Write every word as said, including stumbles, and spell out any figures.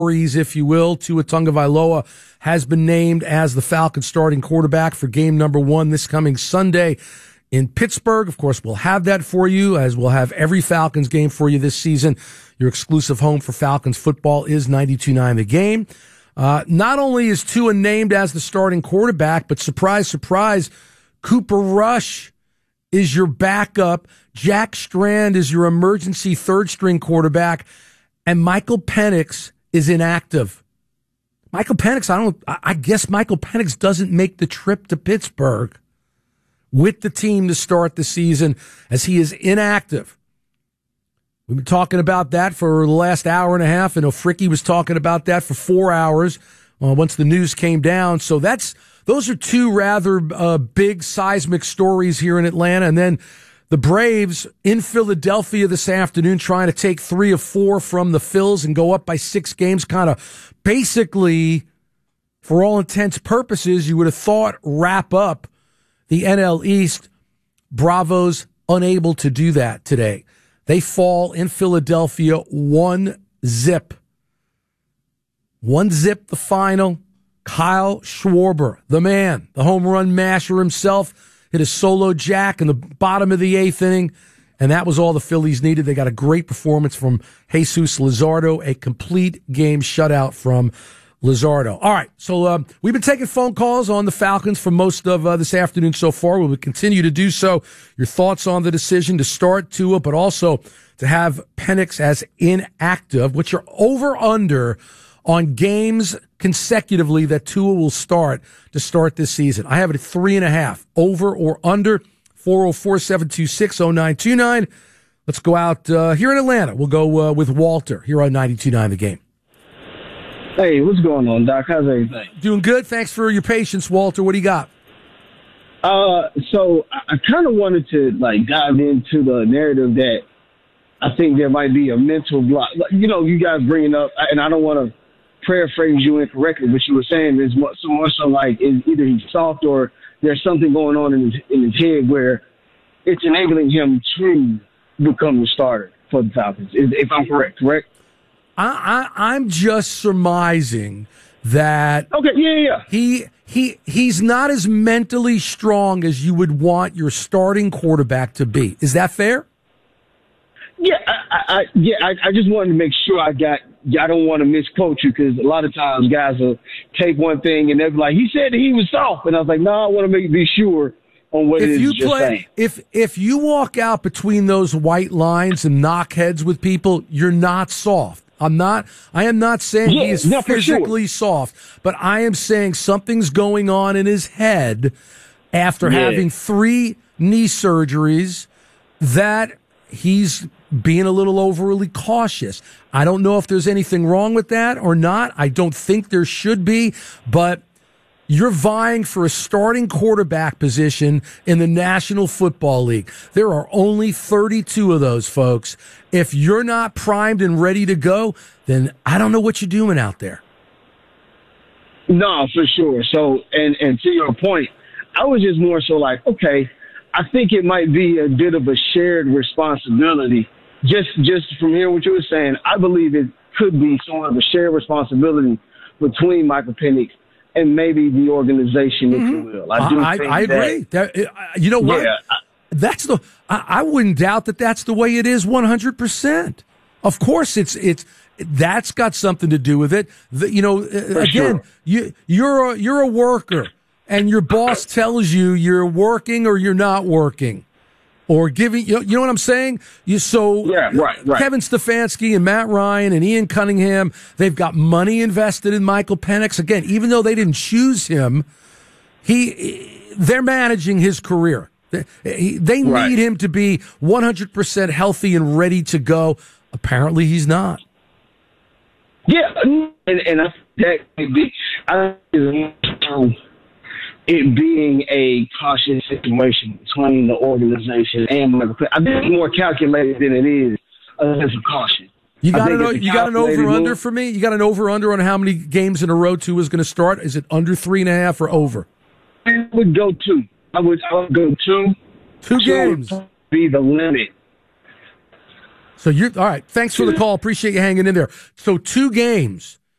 if you will. Tua Tagovailoa has been named as the Falcons starting quarterback for game number one this coming Sunday in Pittsburgh. Of course, we'll have that for you, as we'll have every Falcons game for you this season. Your exclusive home for Falcons football is ninety-two point nine The Game. Uh, not only is Tua named as the starting quarterback, but surprise, surprise, Cooper Rush is your backup. Jack Strand is your emergency third-string quarterback. And Michael Penix is inactive. Michael Penix, I don't, I guess Michael Penix doesn't make the trip to Pittsburgh with the team to start the season, as he is inactive. We've been talking about that for the last hour and a half, and O'Fricky was talking about that for four hours uh, once the news came down. So that's, those are two rather uh, big seismic stories here in Atlanta. And then the Braves in Philadelphia this afternoon, trying to take three of four from the Phils and go up by six games. Kind of basically, for all intents purposes, you would have thought wrap up the N L East. Bravos unable to do that today. They fall in Philadelphia one zip. One zip the final. Kyle Schwarber, the man, the home run masher himself, hit a solo jack in the bottom of the eighth inning, and that was all the Phillies needed. They got a great performance from Jesus Luzardo, a complete game shutout from Luzardo. All right, so um, we've been taking phone calls on the Falcons for most of uh, this afternoon so far. We will continue to do so. Your thoughts on the decision to start Tua, but also to have Penix as inactive, which are over-under on games consecutively that Tua will start to start this season. I have it at three and a half, over or under. four oh four, seven two six, oh nine two nine. Let's go out uh, here in Atlanta. We'll go uh, with Walter here on ninety-two point nine The Game. Hey, what's going on, Doc? How's everything? Doing good. Thanks for your patience, Walter. What do you got? Uh, so I, I kind of wanted to like dive into the narrative that I think there might be a mental block. You know, you guys bringing up, and I don't want to paraphrase you incorrectly, but you were saying there's more, so more so like is either he's soft or there's something going on in his, in his head where it's enabling him to become the starter for the Falcons, if I'm correct, correct? I, I, I'm just surmising that okay, yeah, yeah. he he he's not as mentally strong as you would want your starting quarterback to be. Is that fair? Yeah, I, I, yeah. I, I just wanted to make sure I got. I don't want to misquote you because a lot of times guys will take one thing and they'll be like, "He said that he was soft," and I was like, "No, I want to make be sure on what if it is you you're play, saying." If if you walk out between those white lines and knock heads with people, you're not soft. I'm not. I am not saying yeah, he is no, physically sure. soft, but I am saying something's going on in his head after yeah. having three knee surgeries that he's being a little overly cautious. I don't know if there's anything wrong with that or not. I don't think there should be, but you're vying for a starting quarterback position in the National Football League. There are only thirty-two of those, folks. If you're not primed and ready to go, then I don't know what you're doing out there. No, for sure. So, and, and to your point, I was just more so like, okay, I think it might be a bit of a shared responsibility. Just just from hearing what you were saying, I believe it could be somewhat of a shared responsibility between Michael Penix and maybe the organization, Mm-hmm. if you will. I do I, think I agree. that, That, you know what? Yeah, That's the. I, I wouldn't doubt that that's the way it is. One hundred percent. Of course, it's it's that's got something to do with it. The, you know, again, sure. you you're a, you're a worker, and your boss tells you you're working or you're not working. Or giving, you know, you know what I'm saying? You so yeah, right, right. Kevin Stefanski and Matt Ryan and Ian Cunningham, they've got money invested in Michael Penix. Again, even though they didn't choose him, he they're managing his career. They, they right. need him to be one hundred percent healthy and ready to go. Apparently, he's not. Yeah, and, and I that could be. I think it being a cautious situation between the organization and Michael Penix. I think it's more calculated than it is a sense of caution. You got an you got an over under move. for me. You got an over under on how many games in a row Tua is going to start. Is it under three and a half or over? I would go two. I would, I would go two. Two, two games would be the limit. So you're all right. Thanks for the call. Appreciate you hanging in there. So two games.